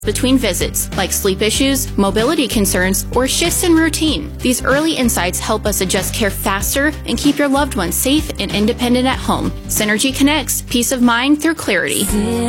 between visits, like sleep issues, mobility concerns, or shifts in routine. These early insights help us adjust care faster and keep your loved ones safe and independent at home. Synergy connects peace of mind through clarity.